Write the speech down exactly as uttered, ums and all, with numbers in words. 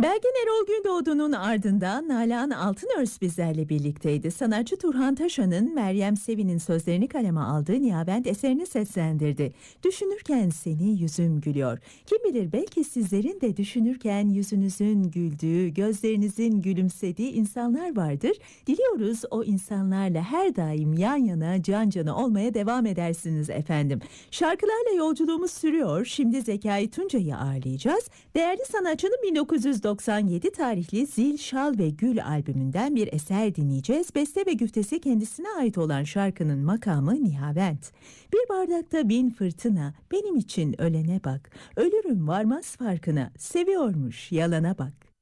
Belgin Erol Gündoğdu'nun ardından Nalan Altınörs bizlerle birlikteydi. Sanatçı Turhan Taşan'ın Meryem Sevin'in sözlerini kaleme aldığı Nihavent eserini seslendirdi. Düşünürken seni yüzüm gülüyor. Kim bilir belki sizlerin de düşünürken yüzünüzün güldüğü, gözlerinizin gülümsediği insanlar vardır. Diliyoruz o insanlarla her daim yan yana can cana olmaya devam edersiniz efendim. Şarkılarla yolculuğumuz sürüyor. Şimdi Zekai Tuncay'ı ağırlayacağız. Değerli sanatçının bin dokuz yüz doksan yedi tarihli Zil, Şal ve Gül albümünden bir eser dinleyeceğiz. Beste ve güftesi kendisine ait olan şarkının makamı Nihavent. Bir bardakta bin fırtına, benim için ölene bak. Ölürüm varmaz farkına, seviyormuş yalana bak.